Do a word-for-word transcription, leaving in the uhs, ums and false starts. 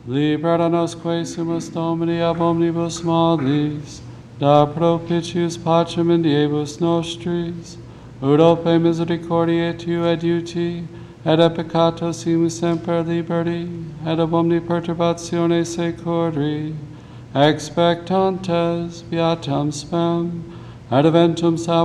Libera nosque sumus Domini ab omnibus malis, da propitius pacem in diebus nostris, ut ope misericordiae tu et iuti, et a peccato simus semper liberi, et ab omni perturbatione securi, expectantes beatam spem, et eventum salvationem